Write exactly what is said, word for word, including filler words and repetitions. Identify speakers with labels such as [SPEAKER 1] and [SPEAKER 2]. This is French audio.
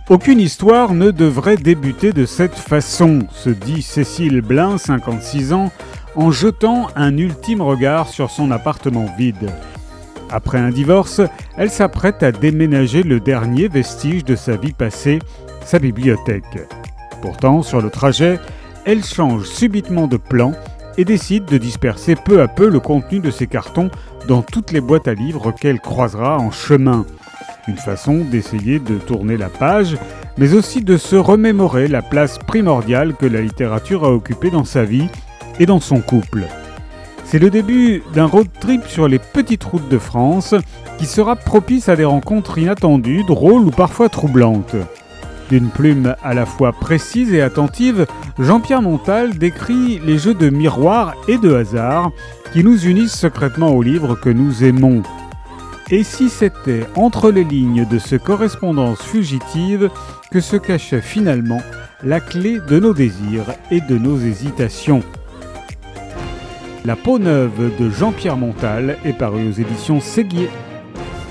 [SPEAKER 1] Aucune histoire ne devrait débuter de cette façon, se dit Cécile Blin, cinquante-six ans, en jetant un ultime regard sur son appartement vide. Après un divorce, elle s'apprête à déménager le dernier vestige de sa vie passée, sa bibliothèque. Pourtant, sur le trajet, elle change subitement de plan et décide de disperser peu à peu le contenu de ses cartons dans toutes les boîtes à livres qu'elle croisera en chemin. Une façon d'essayer de tourner la page, mais aussi de se remémorer la place primordiale que la littérature a occupée dans sa vie et dans son couple. C'est le début d'un road trip sur les petites routes de France qui sera propice à des rencontres inattendues, drôles ou parfois troublantes. D'une plume à la fois précise et attentive, Jean-Pierre Montal décrit les jeux de miroir et de hasard qui nous unissent secrètement aux livres que nous aimons. Et si c'était entre les lignes de ce correspondance fugitive que se cachait finalement la clé de nos désirs et de nos hésitations. La peau neuve de Jean-Pierre Montal est parue aux éditions Séguier.